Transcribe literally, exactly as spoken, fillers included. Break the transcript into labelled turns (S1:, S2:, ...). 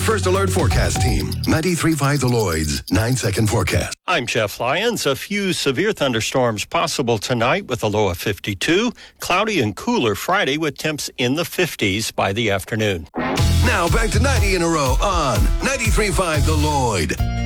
S1: First Alert Forecast Team, ninety-three point five The Lloyd's, nine-second forecast.
S2: I'm Jeff Lyons. A few severe thunderstorms possible tonight with a low of fifty-two. Cloudy and cooler Friday with temps in the fifties by the afternoon.
S1: Now back to ninety in a row on ninety-three point five The Lloyd.